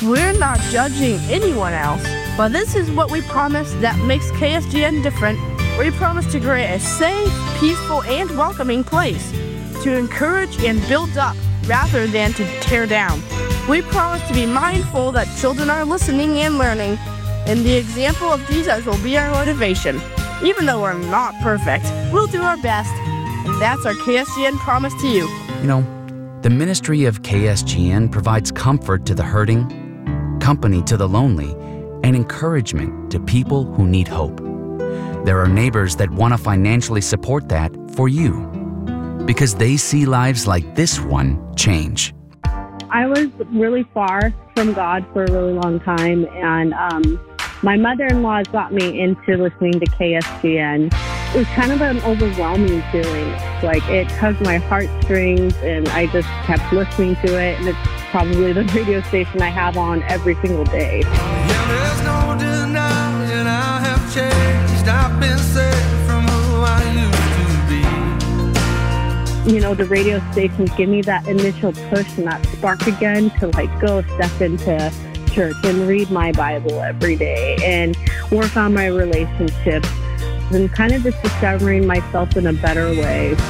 We're not judging anyone else, but this is what we promise that makes KSGN different. We promise to create a safe, peaceful, and welcoming place to encourage and build up rather than to tear down. We promise to be mindful that children are listening and learning, and the example of Jesus will be our motivation. Even though we're not perfect, we'll do our best, and that's our KSGN promise to you. You know, the ministry of KSGN provides comfort to the hurting, company to the lonely, and encouragement to people who need hope. There are neighbors that want to financially support that for you because they see lives like this one change. I was really far from God for a really long time, and my mother-in-law got me into listening to KSGN. It was kind of an overwhelming feeling. Like, it tugged my heartstrings, and I just kept listening to it, and it's probably the radio station I have on every single day. Yeah, there's no denying I have changed. I've been saved from who I used to be. You know, the radio stations give me that initial push and that spark again to go step into church and read my Bible every day and work on my relationships and kind of just discovering myself in a better way.